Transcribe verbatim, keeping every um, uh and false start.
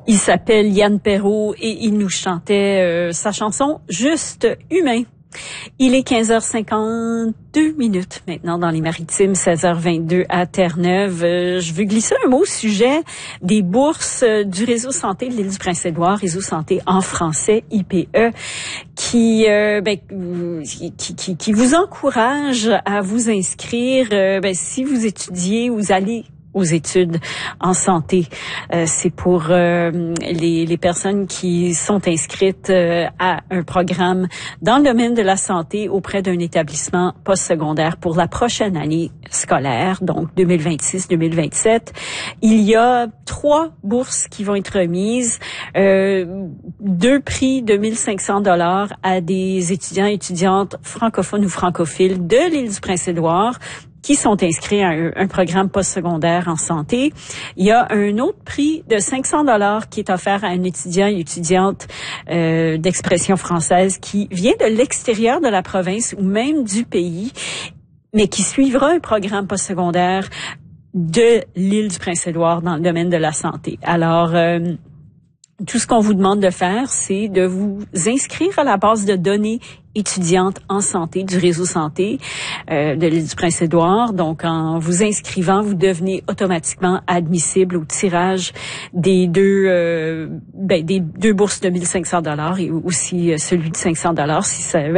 Il s'appelle Yann Perrault et il nous chantait euh, sa chanson « Juste humain ». Il est quinze heures cinquante-deux minutes maintenant dans les Maritimes, seize heures vingt-deux à Terre-Neuve. Euh, je veux glisser un mot au sujet des bourses euh, du Réseau Santé de l'île du Prince-Édouard, Réseau Santé en français, I P E, qui, euh, ben, qui, qui, qui vous encourage à vous inscrire. Euh, ben, si vous étudiez, vous allez aux études en santé. Euh, c'est pour euh, les, les personnes qui sont inscrites euh, à un programme dans le domaine de la santé auprès d'un établissement postsecondaire pour la prochaine année scolaire, donc deux mille vingt-six deux mille vingt-sept. Il y a trois bourses qui vont être remises, euh, deux prix de mille cinq cents dollars à des étudiants et étudiantes francophones ou francophiles de l'île du Prince-Édouard qui sont inscrits à un, un programme postsecondaire en santé. Il y a un autre prix de cinq cents dollars qui est offert à un étudiant et étudiante euh, d'expression française qui vient de l'extérieur de la province ou même du pays, mais qui suivra un programme postsecondaire de l'île du Prince-Édouard dans le domaine de la santé. Alors, euh, tout ce qu'on vous demande de faire, c'est de vous inscrire à la base de données étudiantes en santé du réseau santé euh, de l'île du Prince-Édouard. Donc, en vous inscrivant, vous devenez automatiquement admissible au tirage des deux euh, ben, des deux bourses de mille cinq cents dollars et aussi euh, celui de cinq cents dollars si ça